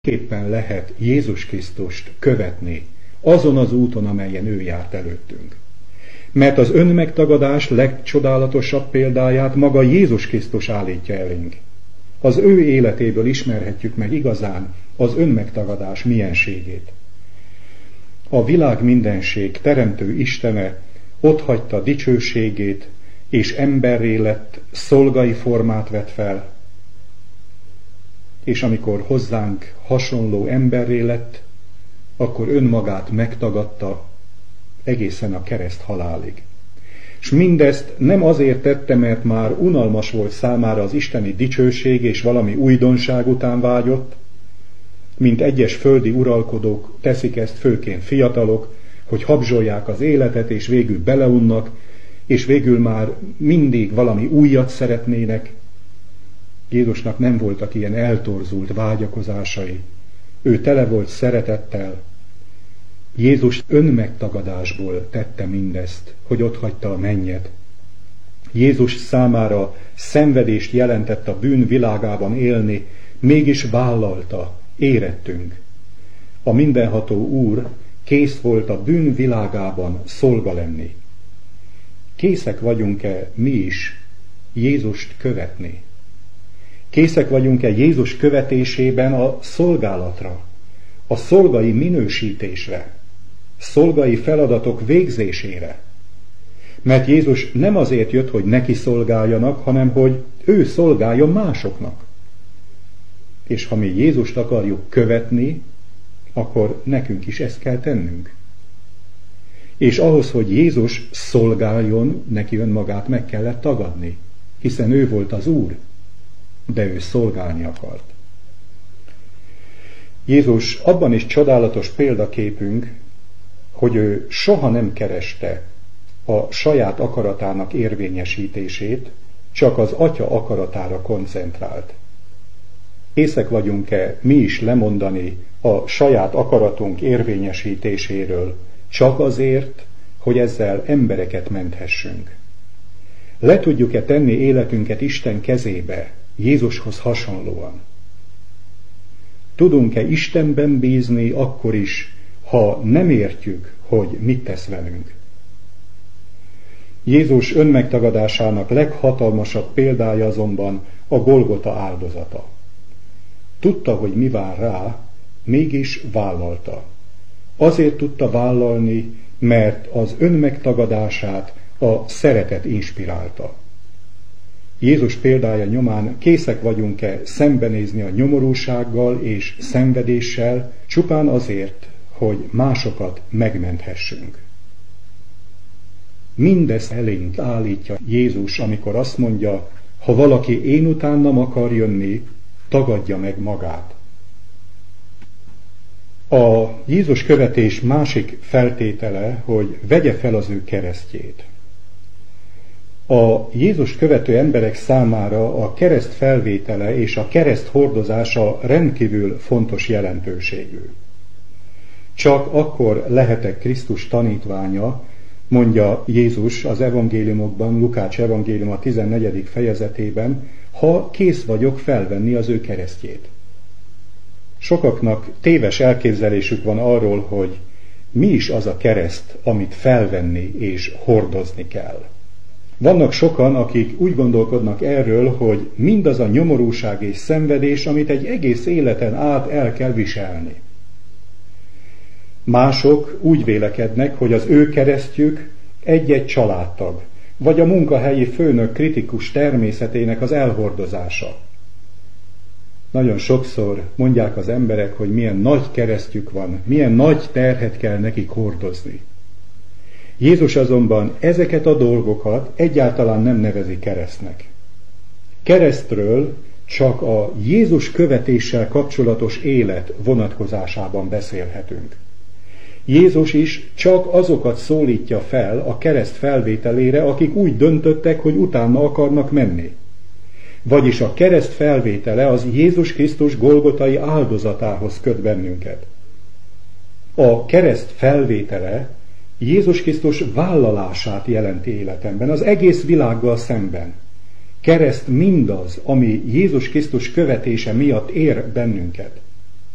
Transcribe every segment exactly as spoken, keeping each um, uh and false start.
Képpen lehet Jézus Krisztust követni azon az úton, amelyen ő járt előttünk. Mert az önmegtagadás legcsodálatosabb példáját maga Jézus Krisztus állítja elénk. Az ő életéből ismerhetjük meg igazán az önmegtagadás mienségét. A világ mindenség teremtő Istene otthagyta dicsőségét, és emberré lett, szolgai formát vett fel, és amikor hozzánk hasonló emberré lett, akkor önmagát megtagadta egészen a kereszt halálig. És mindezt nem azért tette, mert már unalmas volt számára az isteni dicsőség és valami újdonság után vágyott, mint egyes földi uralkodók teszik ezt, főként fiatalok, hogy habzsolják az életet, és végül beleunnak, és végül már mindig valami újat szeretnének. Jézusnak nem voltak ilyen eltorzult vágyakozásai. Ő tele volt szeretettel. Jézus önmegtagadásból tette mindezt, hogy otthagyta a mennyet. Jézus számára szenvedést jelentett a bűn világában élni, mégis vállalta, érettünk. A mindenható Úr kész volt a bűn világában szolga lenni. Készek vagyunk-e mi is Jézust követni? Készek vagyunk-e Jézus követésében a szolgálatra, a szolgai minősítésre, szolgai feladatok végzésére? Mert Jézus nem azért jött, hogy neki szolgáljanak, hanem hogy ő szolgáljon másoknak. És ha mi Jézust akarjuk követni, akkor nekünk is ezt kell tennünk. És ahhoz, hogy Jézus szolgáljon, neki önmagát meg kellett tagadni, hiszen ő volt az Úr, de ő szolgálni akart. Jézus abban is csodálatos példaképünk, hogy ő soha nem kereste a saját akaratának érvényesítését, csak az Atya akaratára koncentrált. Készek vagyunk-e mi is lemondani a saját akaratunk érvényesítéséről, csak azért, hogy ezzel embereket menthessünk? Le tudjuk-e tenni életünket Isten kezébe, Jézushoz hasonlóan? Tudunk-e Istenben bízni akkor is, ha nem értjük, hogy mit tesz velünk? Jézus önmegtagadásának leghatalmasabb példája azonban a Golgota áldozata. Tudta, hogy mi vár rá, mégis vállalta. Azért tudta vállalni, mert az önmegtagadását a szeretet inspirálta. Jézus példája nyomán készek vagyunk-e szembenézni a nyomorúsággal és szenvedéssel, csupán azért, hogy másokat megmenthessünk. Mindezt elénk állítja Jézus, amikor azt mondja, ha valaki én utánam akar jönni, tagadja meg magát. A Jézus követés másik feltétele, hogy vegye fel az ő keresztjét. A Jézus követő emberek számára a kereszt felvétele és a kereszt hordozása rendkívül fontos jelentőségű. Csak akkor lehetek Krisztus tanítványa, mondja Jézus az evangéliumokban, Lukács evangéliuma tizennegyedik fejezetében, ha kész vagyok felvenni az ő keresztjét. Sokaknak téves elképzelésük van arról, hogy mi is az a kereszt, amit felvenni és hordozni kell. Vannak sokan, akik úgy gondolkodnak erről, hogy mindaz a nyomorúság és szenvedés, amit egy egész életen át el kell viselni. Mások úgy vélekednek, hogy az ő keresztjük egy-egy családtag, vagy a munkahelyi főnök kritikus természetének az elhordozása. Nagyon sokszor mondják az emberek, hogy milyen nagy keresztjük van, milyen nagy terhet kell nekik hordozni. Jézus azonban ezeket a dolgokat egyáltalán nem nevezi keresztnek. Keresztről csak a Jézus követéssel kapcsolatos élet vonatkozásában beszélhetünk. Jézus is csak azokat szólítja fel a kereszt felvételére, akik úgy döntöttek, hogy utána akarnak menni. Vagyis a kereszt felvétele az Jézus Krisztus golgotai áldozatához köt bennünket. A kereszt felvétele Jézus Krisztus vállalását jelenti életemben, az egész világgal szemben. Kereszt mindaz, ami Jézus Krisztus követése miatt ér bennünket.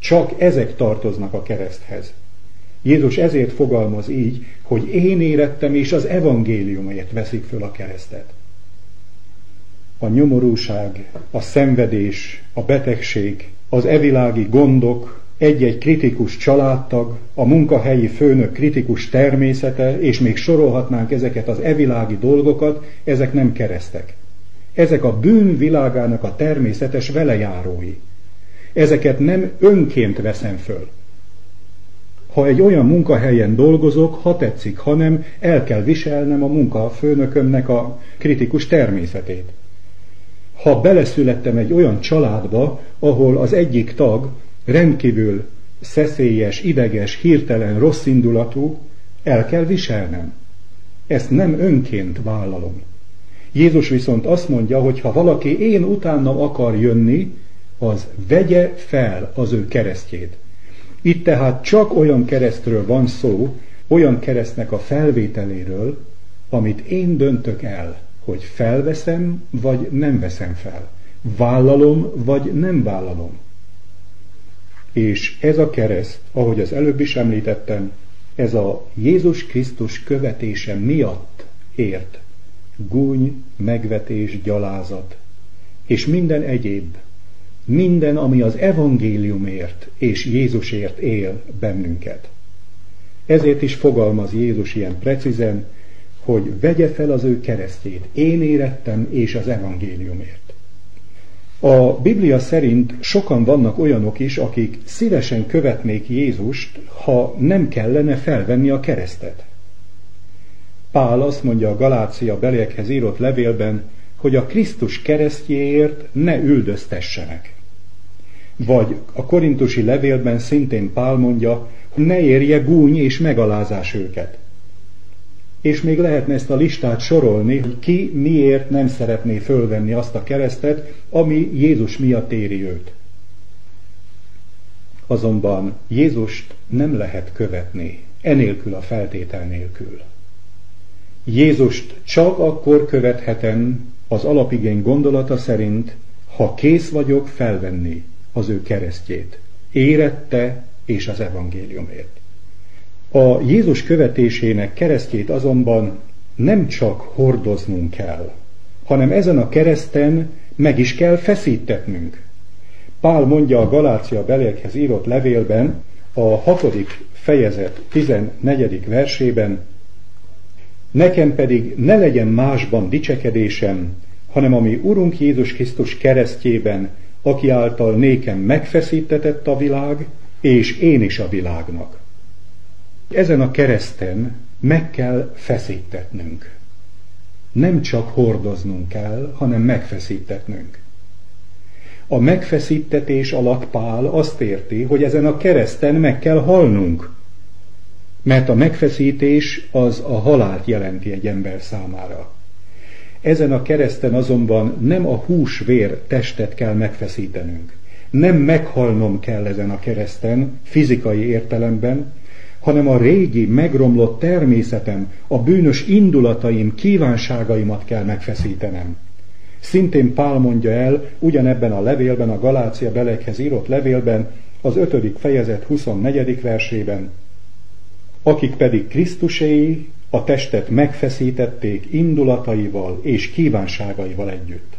Csak ezek tartoznak a kereszthez. Jézus ezért fogalmaz így, hogy én érettem, és az evangéliumért veszik föl a keresztet. A nyomorúság, a szenvedés, a betegség, az evilági gondok, egy-egy kritikus családtag, a munkahelyi főnök kritikus természete, és még sorolhatnánk ezeket az evilági dolgokat, ezek nem keresztek. Ezek a bűn világának a természetes velejárói. Ezeket nem önként veszem föl. Ha egy olyan munkahelyen dolgozok, ha tetszik, hanem el kell viselnem a munkafőnökömnek a kritikus természetét. Ha beleszülettem egy olyan családba, ahol az egyik tag rendkívül szeszélyes, ideges, hirtelen, rosszindulatú, el kell viselnem. Ezt nem önként vállalom. Jézus viszont azt mondja, hogy ha valaki én utánam akar jönni, az vegye fel az ő keresztjét. Itt tehát csak olyan keresztről van szó, olyan keresztnek a felvételéről, amit én döntök el, hogy felveszem, vagy nem veszem fel. Vállalom, vagy nem vállalom. És ez a kereszt, ahogy az előbb is említettem, ez a Jézus Krisztus követése miatt ért gúny, megvetés, gyalázat, és minden egyéb, minden, ami az evangéliumért és Jézusért él bennünket. Ezért is fogalmaz Jézus ilyen precízen, hogy vegye fel az ő keresztjét, én érettem és az evangéliumért. A Biblia szerint sokan vannak olyanok is, akik szívesen követnék Jézust, ha nem kellene felvenni a keresztet. Pál azt mondja a Galácia beliekhez írott levélben, hogy a Krisztus keresztjéért ne üldöztessenek. Vagy a korintusi levélben szintén Pál mondja, hogy ne érje gúny és megalázás őket. És még lehetne ezt a listát sorolni, hogy ki miért nem szeretné fölvenni azt a keresztet, ami Jézus miatt éri őt. Azonban Jézust nem lehet követni, enélkül a feltétel nélkül. Jézust csak akkor követhetem az alapigény gondolata szerint, ha kész vagyok felvenni az ő keresztjét, érette és az evangéliumért. A Jézus követésének keresztjét azonban nem csak hordoznunk kell, hanem ezen a kereszten meg is kell feszítetnünk. Pál mondja a Galácia beliekhez írott levélben, a hatodik fejezet tizennegyedik versében, nekem pedig ne legyen másban dicsekedésem, hanem ami Urunk Jézus Krisztus keresztjében, aki által nékem megfeszítetett a világ, és én is a világnak. Ezen a kereszten meg kell feszítetnünk. Nem csak hordoznunk kell, hanem megfeszítetnünk. A megfeszítetés alatt Pál azt érti, hogy ezen a kereszten meg kell halnunk. Mert a megfeszítés az a halált jelenti egy ember számára. Ezen a kereszten azonban nem a hús-vér testet kell megfeszítenünk. Nem meghalnom kell ezen a kereszten, fizikai értelemben, hanem a régi, megromlott természetem, a bűnös indulataim, kívánságaimat kell megfeszítenem. Szintén Pál mondja el, ugyanebben a levélben, a Galácia beliekhez írott levélben, az ötödik fejezet huszonnegyedik versében, akik pedig Krisztuséi, a testet megfeszítették indulataival és kívánságaival együtt.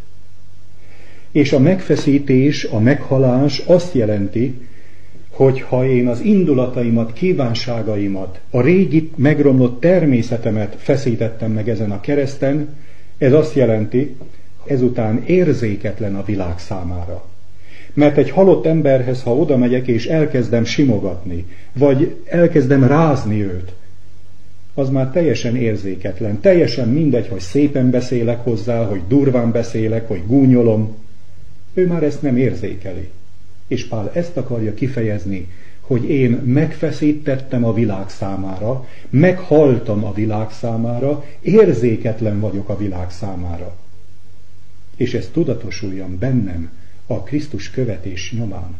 És a megfeszítés, a meghalás azt jelenti, hogy ha én az indulataimat, kívánságaimat, a régi megromlott természetemet feszítettem meg ezen a kereszten, ez azt jelenti, ezután érzéketlen a világ számára. Mert egy halott emberhez, ha oda megyek és elkezdem simogatni, vagy elkezdem rázni őt, az már teljesen érzéketlen. Teljesen mindegy, hogy szépen beszélek hozzá, hogy durván beszélek, hogy gúnyolom. Ő már ezt nem érzékeli. És Pál ezt akarja kifejezni, hogy én megfeszítettem a világ számára, meghaltam a világ számára, érzéketlen vagyok a világ számára. És ez tudatosuljon bennem a Krisztus követés nyomán.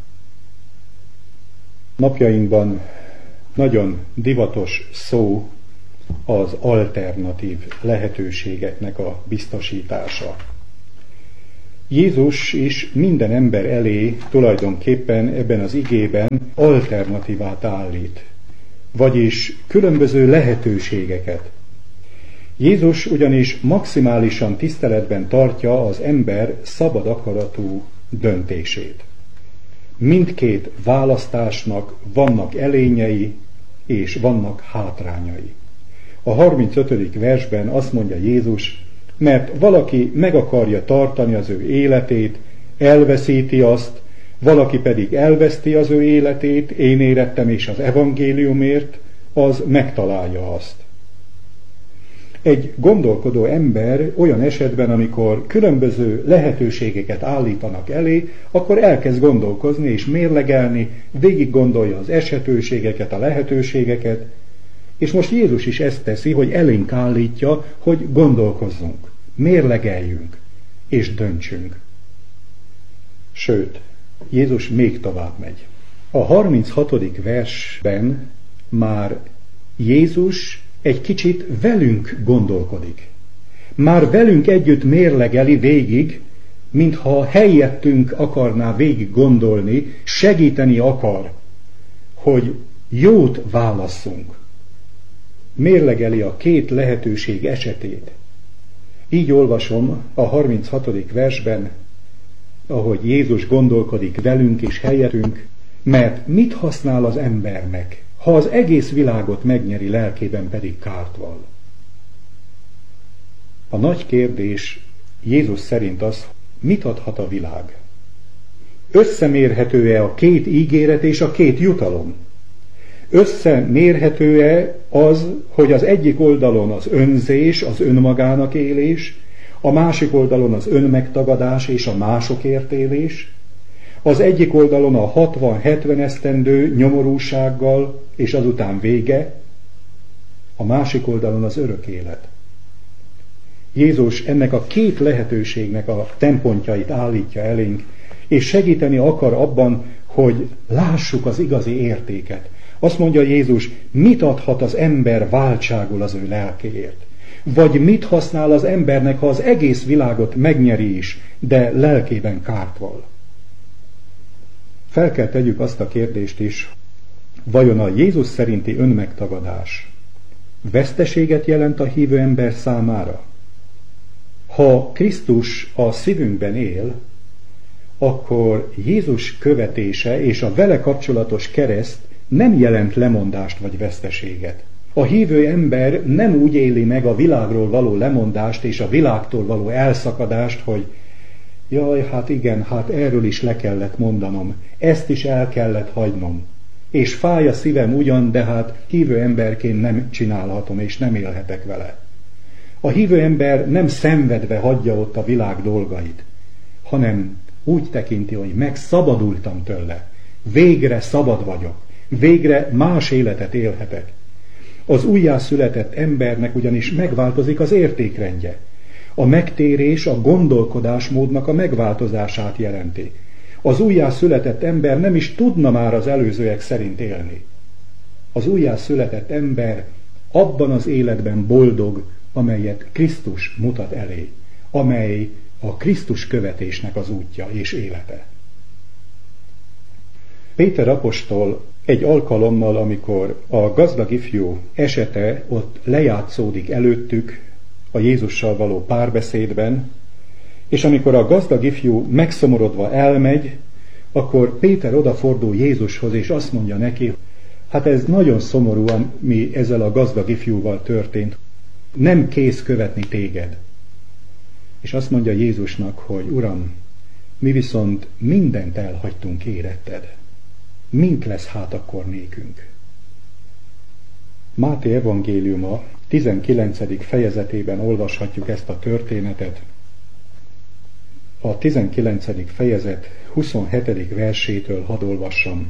Napjainkban nagyon divatos szó az alternatív lehetőségeknek a biztosítása. Jézus is minden ember elé tulajdonképpen ebben az igében alternatívát állít, vagyis különböző lehetőségeket. Jézus ugyanis maximálisan tiszteletben tartja az ember szabad akaratú döntését. Mindkét választásnak vannak előnyei és vannak hátrányai. A harmincötödik versben azt mondja Jézus, mert valaki meg akarja tartani az ő életét, elveszíti azt, valaki pedig elveszti az ő életét, én érettem és az evangéliumért, az megtalálja azt. Egy gondolkodó ember olyan esetben, amikor különböző lehetőségeket állítanak elé, akkor elkezd gondolkozni és mérlegelni, végig gondolja az esetőségeket, a lehetőségeket, és most Jézus is ezt teszi, hogy elénk állítja, hogy gondolkozzunk, mérlegeljünk és döntsünk. Sőt, Jézus még tovább megy. A harminchatodik versben már Jézus egy kicsit velünk gondolkodik. Már velünk együtt mérlegeli végig, mintha helyettünk akarná végig gondolni, segíteni akar, hogy jót válasszunk. Mérlegeli a két lehetőség esetét. Így olvasom a harminchatodik versben, ahogy Jézus gondolkodik velünk és helyettünk, mert mit használ az embernek, ha az egész világot megnyeri, lelkében pedig kárt val? A nagy kérdés Jézus szerint az, mit adhat a világ? Összemérhető-e a két ígéret és a két jutalom? Összemérhető-e az, hogy az egyik oldalon az önzés, az önmagának élés, a másik oldalon az önmegtagadás és a másokért élés, az egyik oldalon a hatvan-hetven esztendő nyomorúsággal és azután vége, a másik oldalon az örök élet. Jézus ennek a két lehetőségnek a szempontjait állítja elénk, és segíteni akar abban, hogy lássuk az igazi értéket. Azt mondja Jézus, mit adhat az ember váltságul az ő lelkéért? Vagy mit használ az embernek, ha az egész világot megnyeri is, de lelkében kárt val? Fel kell tegyük azt a kérdést is, vajon a Jézus szerinti önmegtagadás veszteséget jelent a hívő ember számára? Ha Krisztus a szívünkben él, akkor Jézus követése és a vele kapcsolatos kereszt nem jelent lemondást vagy veszteséget. A hívő ember nem úgy éli meg a világról való lemondást és a világtól való elszakadást, hogy jaj, hát igen, hát erről is le kellett mondanom, ezt is el kellett hagynom, és fáj a szívem ugyan, de hát hívő emberként nem csinálhatom és nem élhetek vele. A hívő ember nem szenvedve hagyja ott a világ dolgait, hanem úgy tekinti, hogy megszabadultam tőle, végre szabad vagyok, végre más életet élhetek. Az újjászületett embernek ugyanis megváltozik az értékrendje. A megtérés a gondolkodásmódnak a megváltozását jelenti. Az újjászületett ember nem is tudna már az előzőek szerint élni. Az újjászületett ember abban az életben boldog, amelyet Krisztus mutat elé, amely a Krisztus követésnek az útja és élete. Péter apostol egy alkalommal, amikor a gazdag ifjú esete ott lejátszódik előttük a Jézussal való párbeszédben, és amikor a gazdag ifjú megszomorodva elmegy, akkor Péter odafordul Jézushoz, és azt mondja neki, hát ez nagyon szomorú, ami ezzel a gazdag ifjúval történt. Nem kész követni téged. És azt mondja Jézusnak, hogy Uram, mi viszont mindent elhagytunk éretted. Mink lesz hát akkor nékünk? Máté evangéliuma tizenkilencedik fejezetében olvashatjuk ezt a történetet. A tizenkilencedik fejezet huszonhetedik versétől hadd olvassam.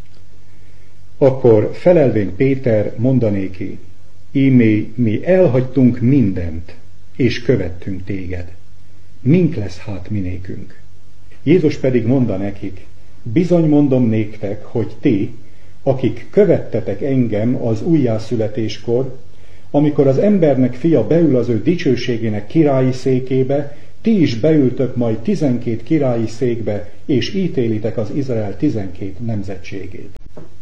Akkor felelvén Péter mondanéki, ímé mi elhagytunk mindent, és követtünk téged. Mink lesz hát minékünk? Jézus pedig mondta nekik, bizony mondom néktek, hogy ti, akik követtetek engem az újjászületéskor, amikor az embernek fia beül az ő dicsőségének királyi székébe, ti is beültök majd tizenkét királyi székbe, és ítélitek az Izrael tizenkét nemzetségét.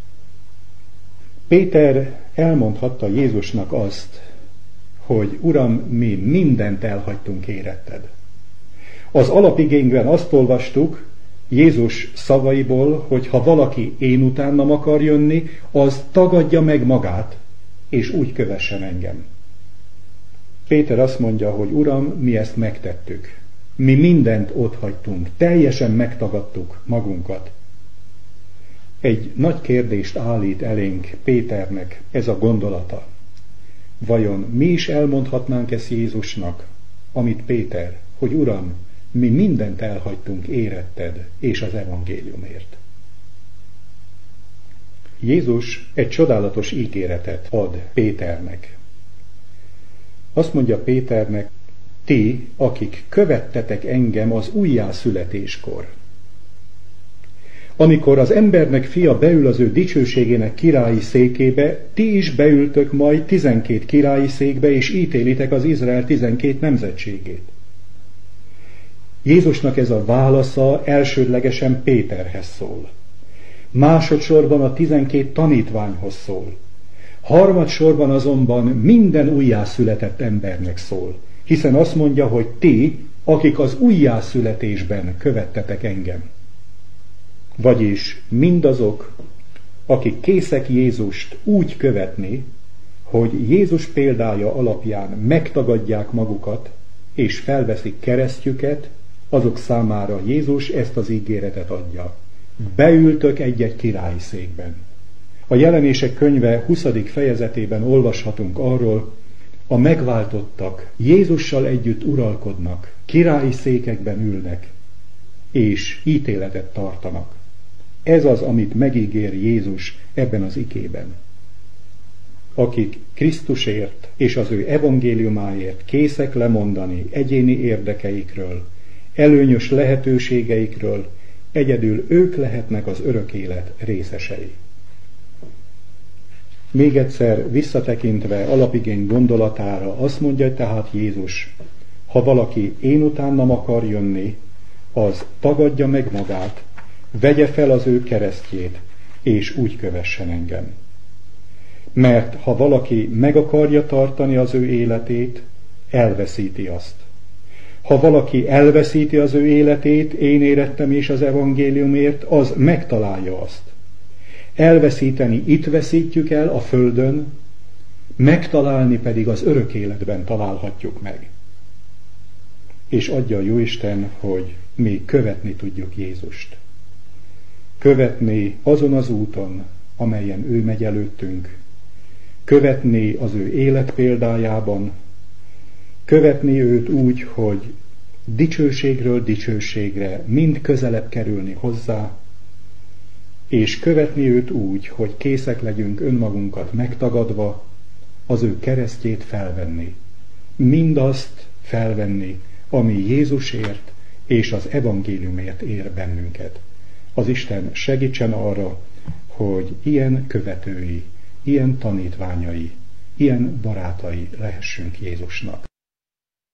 Péter elmondhatta Jézusnak azt, hogy Uram, mi mindent elhagytunk éretted. Az alapigényben azt olvastuk Jézus szavaiból, hogy ha valaki én utánam akar jönni, az tagadja meg magát, és úgy kövessen engem. Péter azt mondja, hogy Uram, mi ezt megtettük. Mi mindent otthagytunk, teljesen megtagadtuk magunkat. Egy nagy kérdést állít elénk Péternek ez a gondolata. Vajon mi is elmondhatnánk ezt Jézusnak, amit Péter, hogy Uram, mi mindent elhagytunk éretted és az evangéliumért. Jézus egy csodálatos ígéretet ad Péternek. Azt mondja Péternek, ti, akik követtetek engem az újjászületéskor. Amikor az embernek fia beül az ő dicsőségének királyi székébe, ti is beültök majd tizenkét királyi székbe, és ítélitek az Izrael tizenkét nemzetségét. Jézusnak ez a válasza elsődlegesen Péterhez szól. Másodszorban a tizenkét tanítványhoz szól. Harmadsorban azonban minden újjászületett embernek szól, hiszen azt mondja, hogy ti, akik az újjászületésben követtetek engem. Vagyis mindazok, akik készek Jézust úgy követni, hogy Jézus példája alapján megtagadják magukat, és felveszik keresztjüket, azok számára Jézus ezt az ígéretet adja. Beültök egy-egy királyi székben. A Jelenések könyve huszadik fejezetében olvashatunk arról, a megváltottak Jézussal együtt uralkodnak, királyi székekben ülnek, és ítéletet tartanak. Ez az, amit megígér Jézus ebben az igében. Akik Krisztusért és az ő evangéliumáért készek lemondani egyéni érdekeikről, előnyös lehetőségeikről, egyedül ők lehetnek az örök élet részesei. Még egyszer visszatekintve alapigény gondolatára azt mondja tehát Jézus, ha valaki én utánam akar jönni, az tagadja meg magát, vegye fel az ő keresztjét, és úgy kövessen engem. Mert ha valaki meg akarja tartani az ő életét, elveszíti azt. Ha valaki elveszíti az ő életét, én érettem és az evangéliumért, az megtalálja azt. Elveszíteni itt veszítjük el a földön, megtalálni pedig az örök életben találhatjuk meg. És adja a Jóisten, hogy mi követni tudjuk Jézust. Követni azon az úton, amelyen ő megy előttünk. Követni az ő élet példájában. Követni őt úgy, hogy dicsőségről dicsőségre mind közelebb kerülni hozzá, és követni őt úgy, hogy készek legyünk önmagunkat megtagadva, az ő keresztjét felvenni. Mindazt felvenni, ami Jézusért és az evangéliumért ér bennünket. Az Isten segítsen arra, hogy ilyen követői, ilyen tanítványai, ilyen barátai lehessünk Jézusnak.